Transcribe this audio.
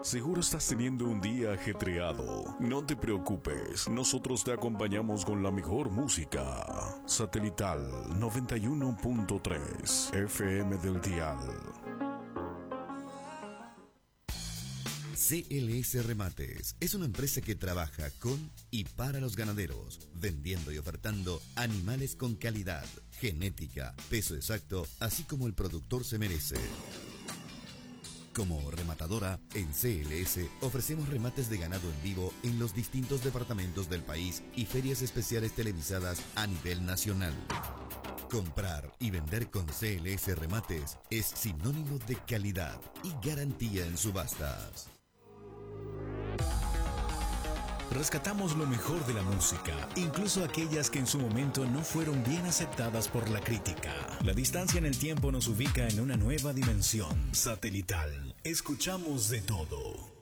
Seguro estás teniendo un día ajetreado. No te preocupes, nosotros te acompañamos con la mejor música. Satelital 91.3 FM del dial. CLS Remates es una empresa que trabaja con y para los ganaderos, vendiendo y ofertando animales con calidad, genética, peso exacto, así como el productor se merece. Como rematadora, en CLS ofrecemos remates de ganado en vivo en los distintos departamentos del país y ferias especiales televisadas a nivel nacional. Comprar y vender con CLS Remates es sinónimo de calidad y garantía en subastas. Rescatamos lo mejor de la música, incluso aquellas que en su momento no fueron bien aceptadas por la crítica. La distancia en el tiempo nos ubica en una nueva dimensión. Satelital. Escuchamos de todo.